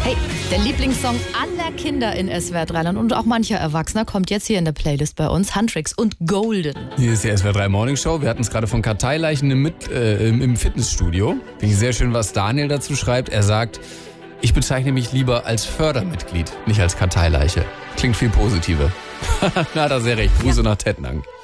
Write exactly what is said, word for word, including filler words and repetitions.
Hey, der Lieblingssong aller Kinder in S W R drei und auch mancher Erwachsener kommt jetzt hier in der Playlist bei uns. Huntrix und Golden. Hier ist die S W R drei Morning Show. Wir hatten es gerade von Karteileichen im, Mit, äh, im Fitnessstudio. Finde ich sehr schön, was Daniel dazu schreibt. Er sagt, ich bezeichne mich lieber als Fördermitglied, nicht als Karteileiche. Klingt viel positiver. Na, da sehr recht. Grüße ja. nach Tettnang.